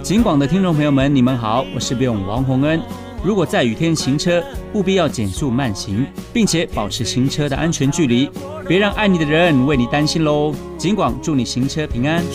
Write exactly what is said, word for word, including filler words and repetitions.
警广的听众朋友们，你们好，我是编王洪恩。如果在雨天行车，务必要减速慢行，并且保持行车的安全距离，别让爱你的人为你担心喽。警广祝你行车平安。